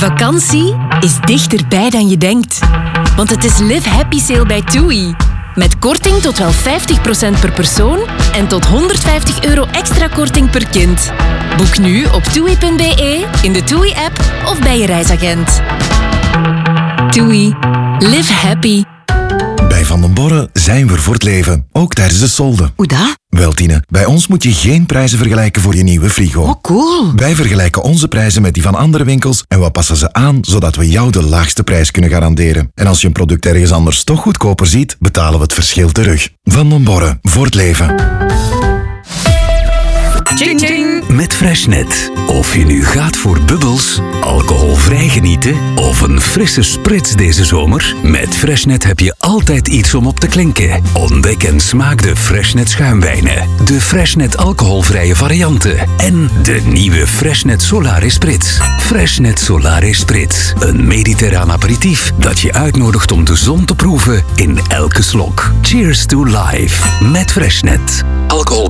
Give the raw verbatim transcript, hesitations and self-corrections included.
Vakantie is dichterbij dan je denkt. Want het is Live Happy Sale bij TUI. Met korting tot wel vijftig procent per persoon en tot honderdvijftig euro extra korting per kind. Boek nu op toei punt be, in de TUI-app of bij je reisagent. TUI. Live happy. Bij Van den Borre zijn we er voor het leven, ook tijdens de solden. Hoe dat? Wel, Tine, bij ons moet je geen prijzen vergelijken voor je nieuwe frigo. Oh, cool. Wij vergelijken onze prijzen met die van andere winkels en we passen ze aan, zodat we jou de laagste prijs kunnen garanderen. En als je een product ergens anders toch goedkoper ziet, betalen we het verschil terug. Van den Borre, voor het leven. Ching ching. Met Freshnet. Of je nu gaat voor bubbels, alcoholvrij genieten of een frisse sprits deze zomer, met Freshnet heb je altijd iets om op te klinken. Ontdek en smaak de Freshnet schuimwijnen, de Freshnet alcoholvrije varianten en de nieuwe Freshnet Solare Spritz. Freshnet Solare Spritz, een mediterraan aperitief dat je uitnodigt om de zon te proeven in elke slok. Cheers to life met Freshnet. Alcohol